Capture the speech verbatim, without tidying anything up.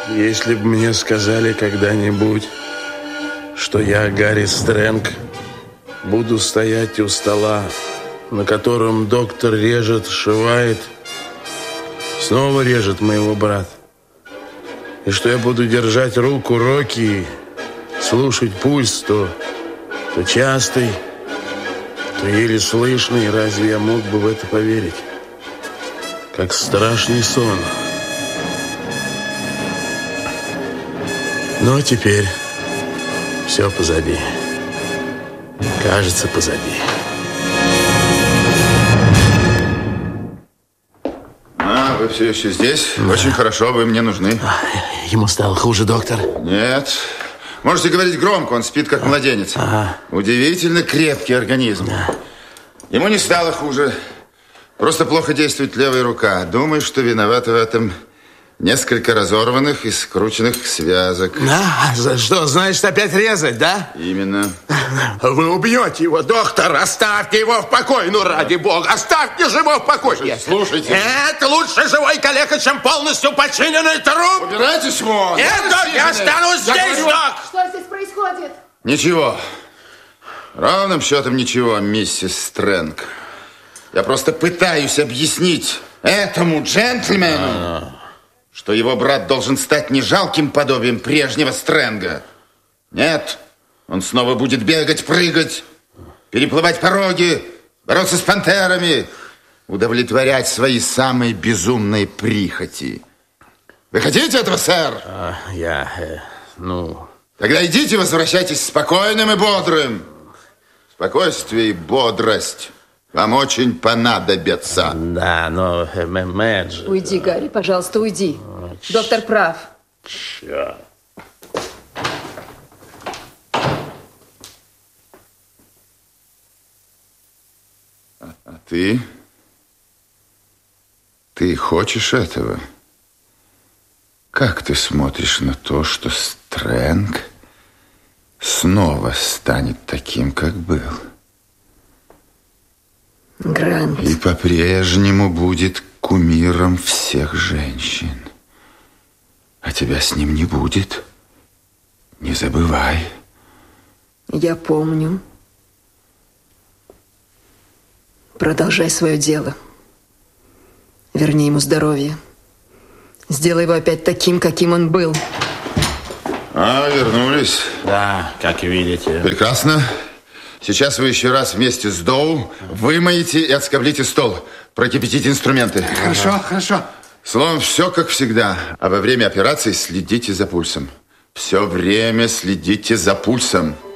если бы мне сказали когда-нибудь, что я, Гарри Стрэнг, буду стоять у стола, на котором доктор режет, сшивает, снова режет моего брата, и что я буду держать руку Рокки, слушать пульс то, то частый, то еле слышный, разве я мог бы в это поверить? Как страшный сон. Но теперь все позади. Кажется, позади. А, вы все еще здесь? Да. Очень хорошо, вы мне нужны. А, ему стало хуже, доктор? Нет. Можете говорить громко, он спит как младенец. Ага. Удивительно крепкий организм. Да. Ему не стало хуже. Просто плохо действует левая рука. Думаю, что виноваты в этом несколько разорванных и скрученных связок. А, что, значит, опять резать, да? Именно. Вы убьете его, доктор. Оставьте его в покое, ну, ради бога. Оставьте же его в покое. Слушайте, слушайте. Это лучше живой калека, чем полностью починенный труп. Убирайтесь вон. Нет, док, я останусь я здесь, говорю... док. Что здесь происходит? Ничего. Ровным счетом ничего, миссис Стрэнг. Я просто пытаюсь объяснить этому джентльмену, А-а-а. что его брат должен стать не жалким подобием прежнего Стрэнга. Нет, он снова будет бегать, прыгать, переплывать пороги, бороться с пантерами, удовлетворять свои самые безумные прихоти. Вы хотите этого, сэр? А, я, э, ну... Тогда идите, возвращайтесь спокойным и бодрым. Спокойствие и бодрость вам очень понадобятся. Да, но э, Мэдж... Уйди, Гарри, пожалуйста, уйди. О, Доктор прав. Черт. А, а ты? Ты хочешь этого? Как ты смотришь на то, что Стрэнг снова станет таким, как был? Грант. И по-прежнему будет кумиром всех женщин. А тебя с ним не будет. Не забывай. Я помню. Продолжай свое дело. Верни ему здоровье. Сделай его опять таким, каким он был. А, вернулись. Да, как видите. Прекрасно. Сейчас вы еще раз вместе с Доу вымоете и отскоблите стол. Прокипятите инструменты. Хорошо, ага. хорошо. Словом, все как всегда. А во время операции следите за пульсом. Все время следите за пульсом.